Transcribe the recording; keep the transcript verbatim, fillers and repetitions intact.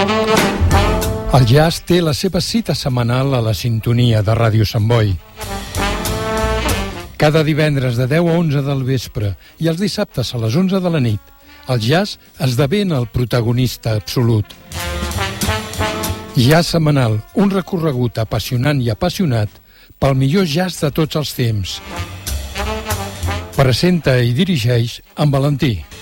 El jazz té la seva cita setmanal a la sintonia de Ràdio Sant Boi. Cada divendres de deu a onze del vespre i els dissabtes a les onze de la nit, el jazz esdevé el protagonista absolut. Jazz setmanal, un recorregut apassionant i apassionat pel millor jazz de tots els temps. Presenta i dirigeix en Valentí.